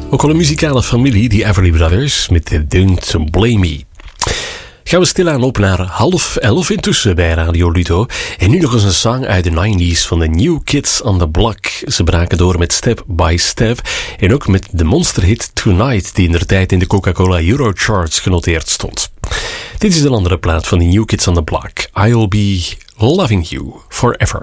Ook al een muzikale familie, die Everly Brothers, met Don't Blame Me. Gaan we stilaan op naar 10:30 intussen bij Radio Ludo. En nu nog eens een song uit de 90s van de New Kids on the Block. Ze braken door met Step by Step. En ook met de monsterhit Tonight, die indertijd in de Coca-Cola Eurocharts genoteerd stond. Dit is een andere plaat van de New Kids on the Block. I'll Be Loving You Forever.